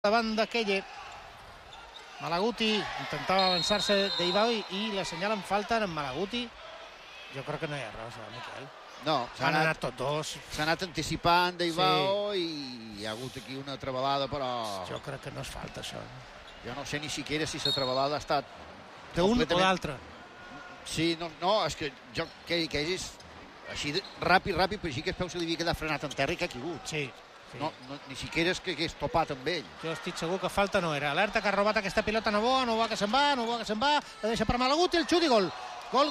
davant de Kelle. Malaguti intentava avançar-se d'Eivao i l'assenyalen falta en Malaguti. Jo crec que no hi ha res, Miquel. No, han anat tots dos. S'ha anat anticipant d'Eivao i hi ha hagut aquí una trebalada, però... Jo crec que no és falta, això. Jo no sé ni siquiera si la trebalada ha estat... D'un o d'altre. Sí, no, és que jo que hagis així ràpid, però així que es peu se li havia quedat frenat en terra i que ha caigut. Sí. No, ni siquiera és que hagués topat amb ell. Jo estic segur que falta no era. Alerta que ha robat aquesta pilota Novoa que se'n va, la deixa per Malaguti, el xut i gol. Gol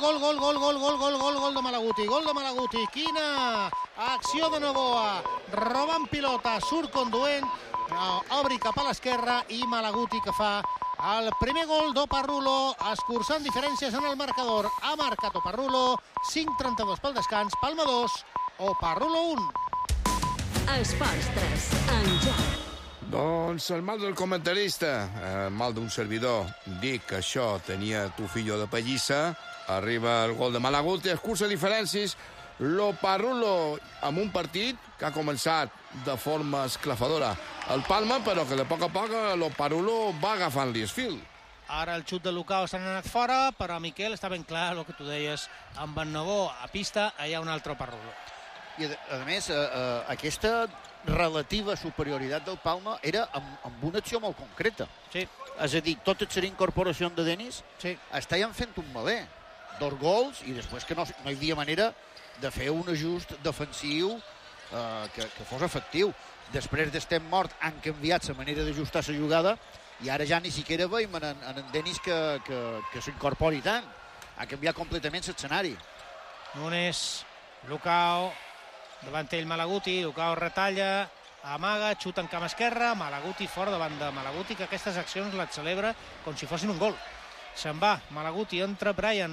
de Malaguti, gol de Malaguti. Quina acció de Novoa. Robant pilota, surt conduent, obri cap a l'esquerra i Malaguti que fa el primer gol d'Oparrulo, escurçant diferències en el marcador. Ha marcat Oparrulo, 5:32 pel descans, Palma 2, Oparrulo 1. Esports 3, en joc. Doncs el mal del comentarista, el mal d'un servidor. Dic que això tenia tu fillo de pallissa. Arriba el gol de Malaguti, escurça diferències. L'Oparrulo amb un partit que ha començat de forma esclafadora el Palma, però que de poc a poc l'Oparrulo va agafant-li el fil. Ara el xut de Lucao s'han anat fora, però Miquel està ben clar el que tu deies. Amb en Novoa a pista, hi ha un altre Oparrulo. I a més, aquesta relativa superioritat del Palma era amb una acció molt concreta. Sí. És a dir, tota la incorporació de Denis estaven fent un maler. 2 gols i després que no hi havia manera de fer un ajust defensiu que fos efectiu. Després d'estem mort han canviat la manera d'ajustar la jugada i ara ja ni siquiera veiem en Denis que s'incorpori tant. Ha canviat completament l'escenari. Nunes, Lucao, davant ell Malaguti, Lucao retalla, amaga, xuta en camp esquerra, Malaguti fora davant de Malaguti, que aquestes accions les celebra com si fossin un gol. Se'n va, Malaguti, entra Brian,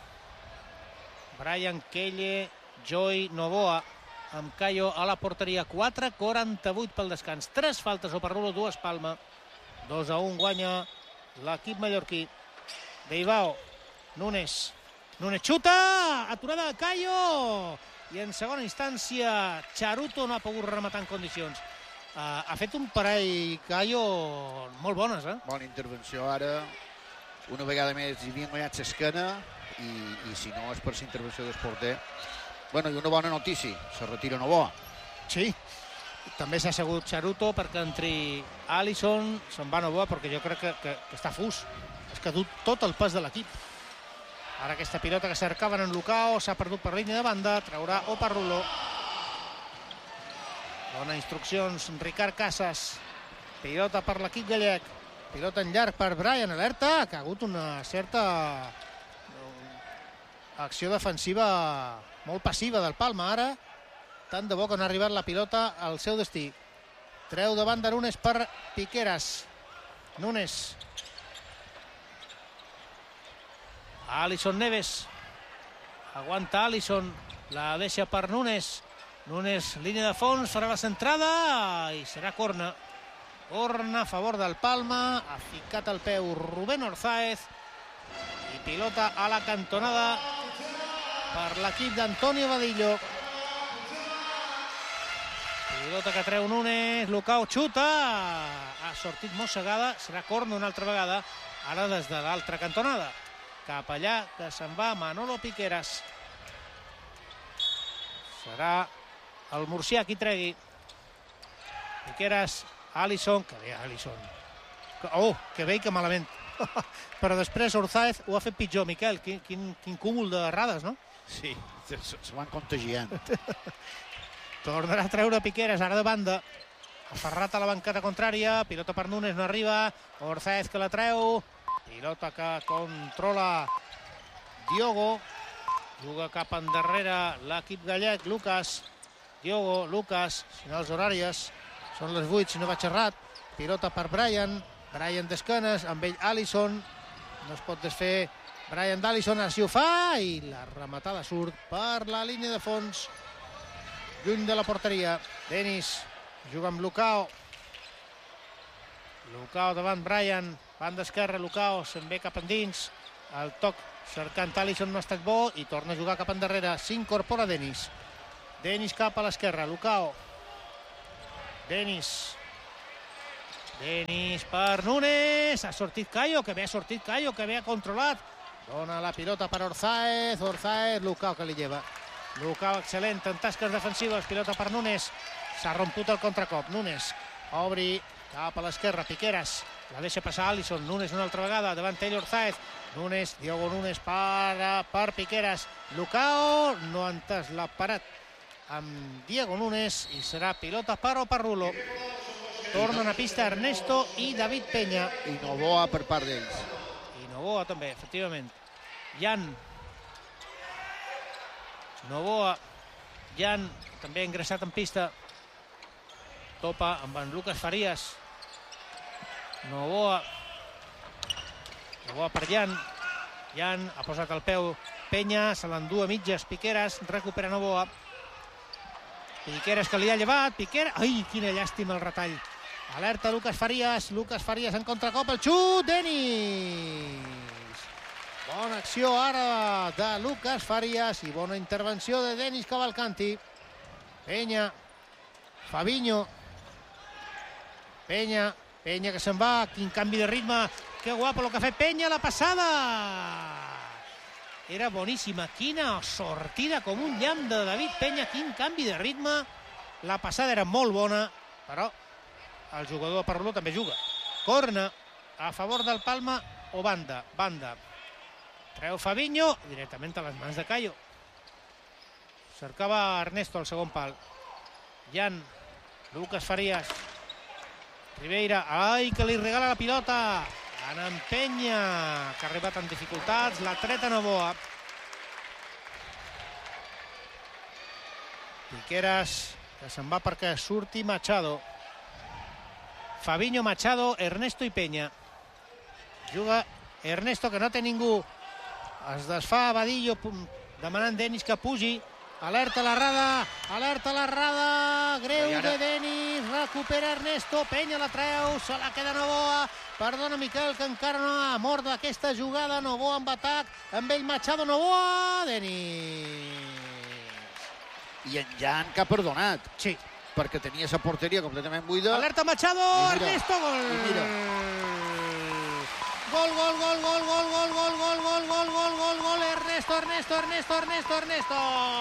Kelle, Joy, Novoa, amb Cayo a la porteria, 4:48 pel descans, 3 faltes Oparrulo, 2 Palma, 2-1 guanya l'equip mallorquí. D'Eivao, Nunes xuta, aturada de Cayo, i en segona instància Charuto no ha pogut rematar en condicions. Ha fet un parell Cayo molt bones, Bona intervenció ara, una vegada més hi havia enganyat l'esquena i si no és per la intervenció del porter. Bueno, i una bona notícia, se retira Novoa. Sí, també s'ha assegut Charuto perquè entri Alisson, se'n va Novoa perquè jo crec que està fus, és que ha dut tot el pes de l'equip. Ara aquesta pilota que cercaven en Lucao s'ha perdut per línia de banda, traurà Oparrulo. Dona instruccions Ricard Casas, pilota per l'equip gallec, pilota en llarg per Brian, alerta, que ha hagut una certa acció defensiva molt passiva del Palma ara, tant de bo que no ha arribat la pilota al seu destí. Treu davant de Nunes per Piqueras. Nunes. Alisson Neves. Aguanta Alisson. La deixa per Nunes. Nunes, línia de fons, farà la centrada i serà corna. Corna a favor del Palma. Ha ficat el peu Rubén Orzáez. I pilota a la cantonada per l'equip d'Antonio Vadillo. Pilota que treu Nunes, Lucao xuta, ha sortit mossegada, serà corna una altra vegada, ara des de l'altra cantonada. Cap allà que se'n va Manolo Piqueras. Serà el murcià qui tregui. Piqueras, Alisson, que bé Alisson. Oh, que bé i que malament. Però després Orzáez ho ha fet pitjor, Miquel. Quin cúmul d'errades, no? Sí, se van contagiant. Tornarà a treure Piqueras, ara de banda. Aferrat a la banqueta contrària, pilota per Nunes, no arriba. Orzáez que la treu. Pilota que controla Diogo. Juga cap endarrere l'equip gallec, Lucas. Diogo, Lucas, si no els horaris són les 8, si no vaig errat. Pilota per Brian d'esquenes, amb ell Alisson. No es pot desfer Brian d'Alisson, ara sí ho fa, i la rematada surt per la línia de fons, lluny de la porteria. Denis juga amb Lucao. Lucao davant Brian, banda esquerra, Lucao se'n ve cap endins. El toc cercant Alisson no ha estat bo i torna a jugar cap endarrere. S'incorpora Denis. Denis cap a l'esquerra, Lucao. Denis Denis per Nunes, ha sortit Cayo, que bé ha controlat. Dona la pilota per Orzáez, Lucao que li lleva. Lucao excel·lent en tasques defensives, pilota per Nunes. S'ha romput el contracop, Nunes obri cap a l'esquerra, Piqueras la deixa passar Alisson, Nunes una altra vegada, davant ell Orzáez, Diogo Nunes per Piqueras, Lucao no ha entès la parat amb Diego Nunes i serà pilota per Oparrulo. Tornen a pista Ernesto i David Peña. I Novoa per part d'ells. I Novoa també, efectivament. Jan també ha ingressat en pista. Topa amb en Lucas Farías. Novoa per Jan ha posat el peu Peña, se l'endú a mitges, Piqueras recupera Novoa. Piqueras que li ha llevat, ai, quina llàstima el retall. Alerta Lucas Farías en contracop, el xut, Denis. Bona acció ara de Lucas Farías i bona intervenció de Denis Cavalcanti. Peña, Fabinho, Peña que se'n va, quin canvi de ritme, que guapo el que ha fet Peña, la passada era boníssima, quina sortida com un llamp de David Peña, quin canvi de ritme, la passada era molt bona, però el jugador de Parruló també juga. Corna a favor del Palma o banda, treu Fabinho directament a les mans de Cayo. Cercava Ernesto al segon pal. Lucas Farías, Ribeira, ai, que li regala la pilota en Peña, que ha arribat amb dificultats, la treta Novoa. Piqueras, que se'n va perquè surti Machado. Fabinho, Machado, Ernesto i Peña. Juga Ernesto, que no té ningú. Es desfà Vadillo demanant Denis que pugi. Alerta l'errada, greu de Denis, recupera Ernesto, Peña la treu, se la queda Novoa, perdona Miquel que encara no ha mort d'aquesta jugada, Novoa amb atac, amb ell Machado, Novoa, Denis. I en Jan que ha perdonat. Sí. Perquè tenia esa porteria completament buida. Alerta Machado, Ernesto, gol. Gol, Ernesto.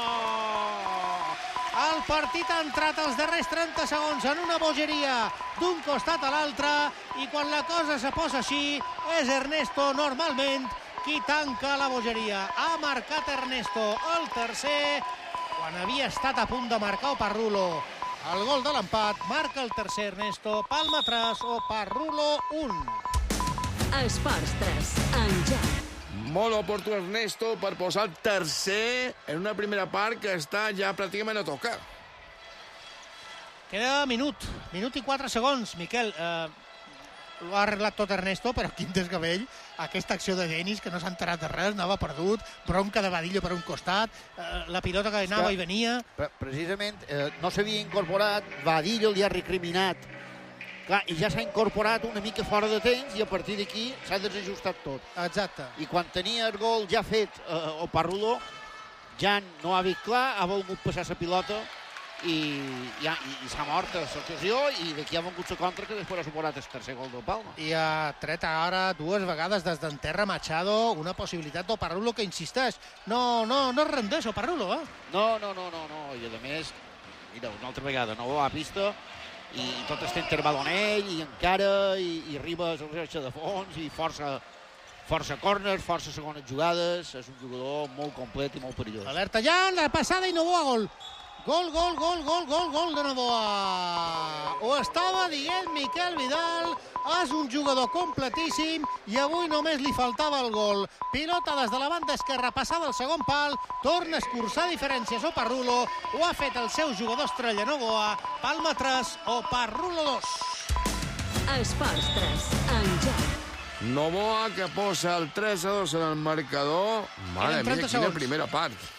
El partit ha entrat als darrers 30 segons en una bogeria d'un costat a l'altre i quan la cosa se posa així és Ernesto normalment qui tanca la bogeria. Ha marcat Ernesto el tercer quan havia estat a punt de marcar Oparrulo. El gol de l'empat marca el tercer Ernesto, Palma 3, Oparrulo 1. Esports 3, en joc. Molt oportú Ernesto per posar el tercer en una primera part que està ja pràcticament a tocar. Queda minut i 4 segons. Miquel, ho ha arreglat tot Ernesto, però quin desgavell. Aquesta acció de Denis, que no s'ha enterat de res, anava perdut, bronca de Vadillo per un costat, la pilota que anava i venia. Precisament no s'havia incorporat, Vadillo li ha recriminat. Clar, i ja s'ha incorporat una mica fora de temps i a partir d'aquí s'ha desajustat tot. Exacte. I quan tenia el gol ja fet Oparrulo, Jan no ha vist clar, ha volgut passar la pilota i s'ha mort a l'ocasió i d'aquí ha vengut la contra que després ha suporat el tercer gol del Palma. I ha tret ara dues vegades des d'enterra Machado una possibilitat d'Oparrulo que insisteix. No es rendeix Oparrulo, eh? No. I a més, mira, una altra vegada, no a pista i tot està interval on ell i encara i arriba a la reixa de fons i força corners, força segones jugades. És un jugador molt complet i molt perillós. Alerta ja, la passada i Novoa, gol. Gol de Novoa. Ho estava dient Miquel Vidal, és un jugador completíssim i avui només li faltava el gol. Pilota des de la banda esquerra, passada al segon pal, torna a escurçar diferències Oparrulo, ho ha fet el seu jugador estrella Novoa, Palma 3, Oparrulo 2. Esports 3, en joc. Novoa que posa el 3-2 en el marcador. Mare mia, quina primera part.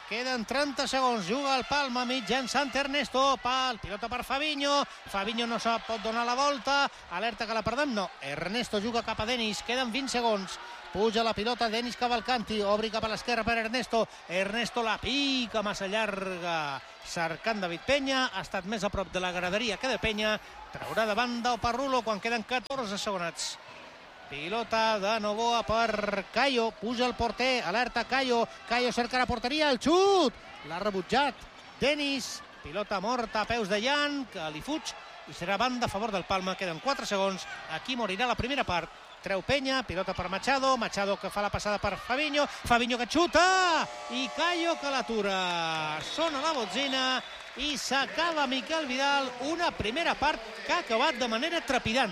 Queden 30 segons, juga el Palma mitjançant Ernesto, pilota per Fabinho no se pot donar la volta, alerta que la perdem, no, Ernesto juga cap a Denis, queden 20 segons, puja la pilota Denis Cavalcanti, obri cap a l'esquerra per Ernesto la pica massa llarga, cercant David Peña, ha estat més a prop de la graderia que de Peña, traurà de banda Oparrulo quan queden 14 segonats. Pilota de Novoa per Cayo, puja el porter, alerta Cayo cerca la porteria, el xut, l'ha rebutjat Denis, pilota morta a peus de Jan, que li fuig i serà banda a favor del Palma, queden 4 segons, aquí morirà la primera part, treu Peña, pilota per Machado que fa la passada per Fabinho que xuta i Cayo que l'atura, sona la botzina i s'acaba Miquel Vidal, una primera part que ha acabat de manera trepidant.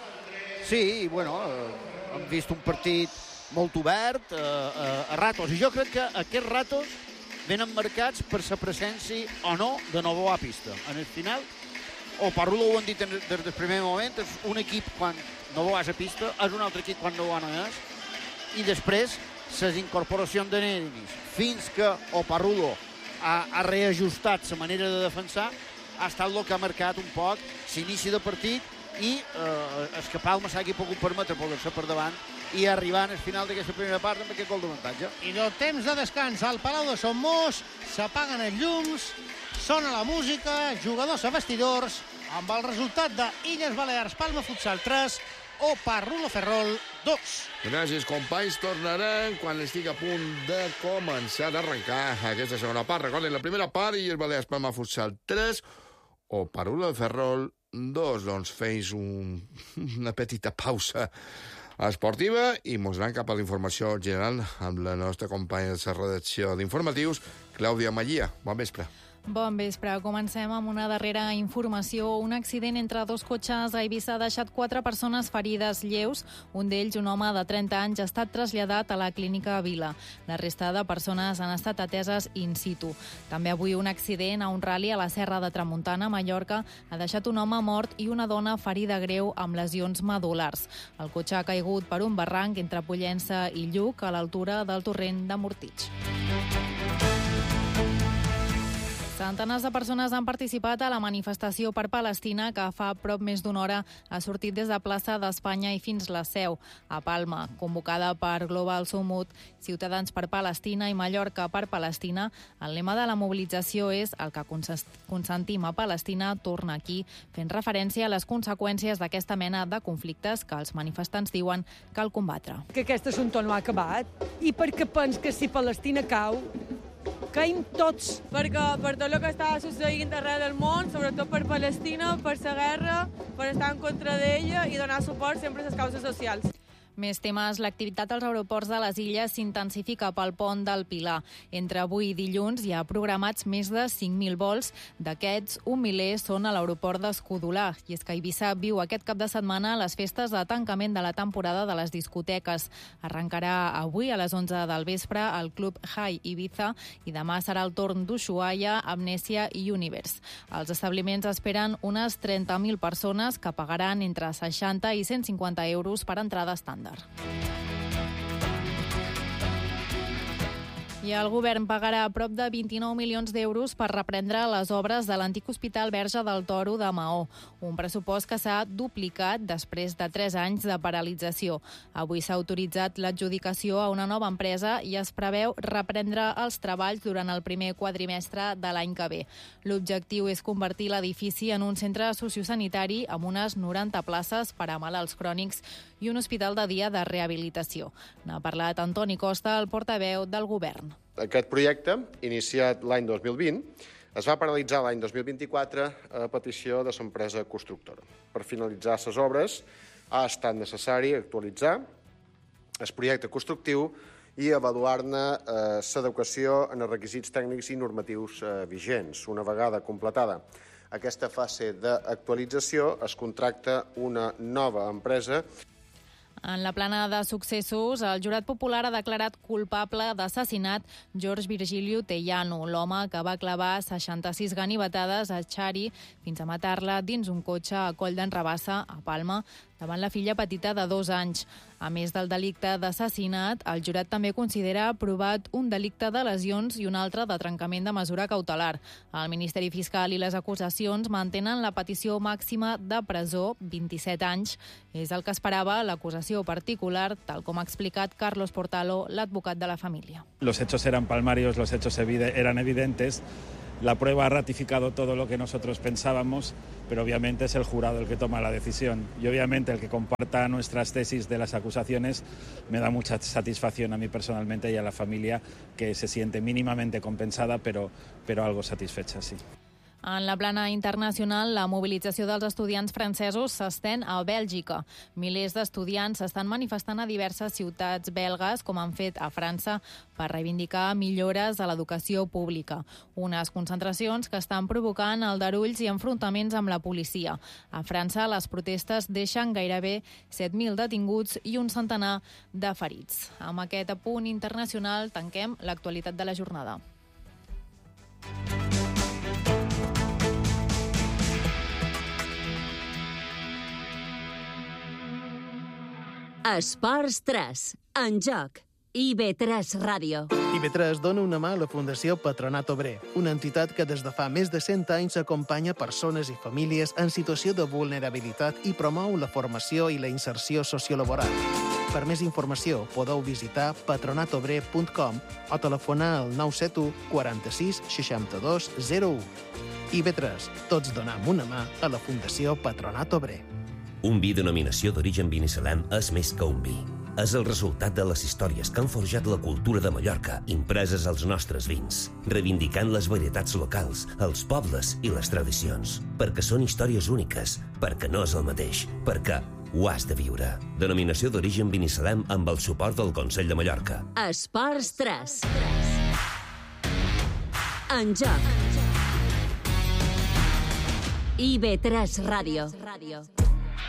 Sí, i bueno, hem vist un partit molt obert a ratos, i jo crec que aquests ratos venen marcats per la presència o no de Novoa a pista. En el final, Oparrulo ho han dit des del primer moment, és un equip quan Novoa és a pista, és un altre equip quan Novoa no és, i després les incorporacions de Denis, fins que Oparrulo ha reajustat la manera de defensar, ha estat el que ha marcat un poc l'inici de partit i el que Palma s'hagi pogut permetre posar-se per davant i arribar al final d'aquesta primera part amb aquest gol d'avantatge. I del temps de descans al Palau de Son Mos, s'apaguen els llums, sona la música, jugadors a vestidors, amb el resultat de Illes Balears Palma Futsal 3, Oparrulo Ferrol 2. Gràcies, companys. Tornarem quan estigui a punt de començar d'arrencar aquesta segona part. Recordin, la primera part, Illes Balears Palma Futsal 3, Oparrulo Ferrol 2. Doncs feis una petita pausa esportiva i mos anem cap a la informació general amb la nostra companya de la redacció d'informatius, Clàudia Magia. Bon vespre. Bon vespre. Comencem amb una darrera informació. Un accident entre dos cotxes a Eivissa ha deixat 4 persones ferides lleus. Un d'ells, un home de 30 anys, ha estat traslladat a la clínica Vila. La resta de persones han estat ateses in situ. També avui un accident a un ral·li a la Serra de Tramuntana, a Mallorca, ha deixat un home mort i una dona ferida greu amb lesions medul·lars. El cotxe ha caigut per un barranc entre Pollença i Lluc, a l'altura del torrent de Mortitx. Centenars de persones han participat a la manifestació per Palestina que fa prop més d'una hora ha sortit des de plaça d'Espanya i fins la Seu, a Palma, convocada per Global Summit, Ciutadans per Palestina i Mallorca per Palestina. El lema de la mobilització és el que consentim a Palestina torna aquí, fent referència a les conseqüències d'aquesta mena de conflictes que els manifestants diuen cal combatre. Que aquest assumpte no ha acabat i perquè pens que si Palestina cau, caim tots. Perquè per tot el que està succeint arreu del món, sobretot per Palestina, per la guerra, per estar en contra d'ella i donar suport sempre a les causes socials. Més temes. L'activitat als aeroports de les illes s'intensifica pel pont del Pilar. Entre avui i dilluns hi ha programats més de 5.000 vols. D'aquests, 1 miler són a l'aeroport d'Escudolà. I és que Eivissa viu aquest cap de setmana les festes de tancament de la temporada de les discoteques. Arrencarà avui a les 11 del vespre al Club High Ibiza i demà serà el torn d'Ushuaia, Amnèsia i Universe. Els establiments esperen unes 30.000 persones que pagaran entre 60 i 150 euros per entrada estàndard. I el govern pagarà prop de 29 milions d'euros per reprendre les obres de l'antic Hospital Verge del Toro de Maó, un pressupost que s'ha duplicat després de 3 anys de paralització. Avui s'ha autoritzat l'adjudicació a una nova empresa i es preveu reprendre els treballs durant el primer quadrimestre de l'any que ve. L'objectiu és convertir l'edifici en un centre sociosanitari amb unes 90 places per a malalts crònics i un hospital de dia de rehabilitació. N'ha parlat Antoni Costa, el portaveu del govern. Aquest projecte, iniciat l'any 2020, es va paralitzar l'any 2024 a petició de l'empresa constructora. Per finalitzar les obres ha estat necessari actualitzar el projecte constructiu i avaluar-ne l'adequació en els requisits tècnics i normatius vigents. Una vegada completada aquesta fase d'actualització, es contracta una nova empresa. En la plana de successos, el jurat popular ha declarat culpable d'assassinat George Virgilio Tellano, l'home que va clavar 66 ganivetades a Xari fins a matar-la dins un cotxe a Coll d'en Rabassa, a Palma. davant la filla petita de 2 anys. A més del delicte d'assassinat, el jurat també considera aprovat un delicte de lesions i un altre de trencament de mesura cautelar. El Ministeri Fiscal i les acusacions mantenen la petició màxima de presó, 27 anys. És el que esperava l'acusació particular, tal com ha explicat Carlos Portalo, l'advocat de la família. Los hechos eran palmarios, los hechos eran evidentes. La prueba ha ratificado todo lo que nosotros pensábamos, pero obviamente es el jurado el que toma la decisión. Y obviamente el que comparta nuestras tesis de las acusaciones me da mucha satisfacción a mí personalmente y a la familia, que se siente mínimamente compensada, pero algo satisfecha, sí. En la plana internacional, la mobilització dels estudiants francesos s'estén a Bèlgica. Milers d'estudiants s'estan manifestant a diverses ciutats belgues, com han fet a França, per reivindicar millores a l'educació pública. Unes concentracions que estan provocant aldarulls i enfrontaments amb la policia. A França, les protestes deixen gairebé 7.000 detinguts i un centenar de ferits. Amb aquest apunt internacional tanquem l'actualitat de la jornada. Esports 3, en joc. IB3 Ràdio. IB3 dona una mà a la Fundació Patronat Obrer, una entitat que des de fa més de 100 anys acompanya persones i famílies en situació de vulnerabilitat i promou la formació i la inserció sociolaboral. Per més informació podeu visitar patronatobrer.com o telefonar al 971 46 62 01. IB3, tots donem una mà a la Fundació Patronat Obrer. Un vi denominació d'origen Binissalem és més que un vi. És el resultat de les històries que han forjat la cultura de Mallorca, impreses als nostres vins, reivindicant les varietats locals, els pobles i les tradicions. Perquè són històries úniques, perquè no és el mateix, perquè ho has de viure. Denominació d'origen Binissalem amb el suport del Consell de Mallorca. Esports 3. En joc. IB3 Ràdio.